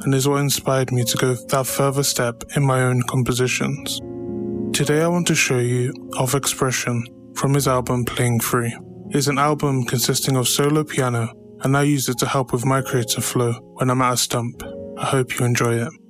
and is what inspired me to go that further step in my own compositions. Today I want to show you Of Expression from his album Playing Free. It is an album consisting of solo piano, and I use it to help with my creative flow when I'm at a stump. I hope you enjoy it.